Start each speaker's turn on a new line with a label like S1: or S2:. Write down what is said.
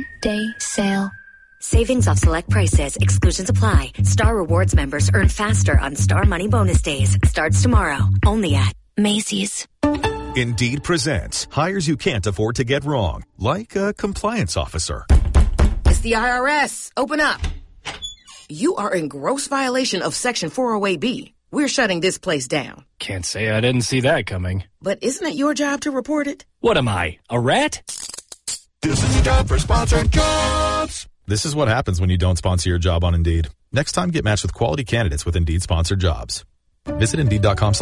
S1: one-day sale.
S2: Savings off select prices. Exclusions apply. Star Rewards members earn faster on Star Money Bonus Days. Starts tomorrow. Only at Macy's.
S3: Indeed presents hires you can't afford to get wrong, like a compliance officer.
S4: It's the IRS. Open up. You are in gross violation of Section 408B. We're shutting this place down.
S5: Can't say I didn't see that coming.
S4: But isn't it your job to report it?
S5: What am I, a rat?
S6: This is time for Sponsored Jobs.
S3: This is what happens when you don't sponsor your job on Indeed. Next time, get matched with quality candidates with Indeed sponsored jobs. Visit Indeed.com/.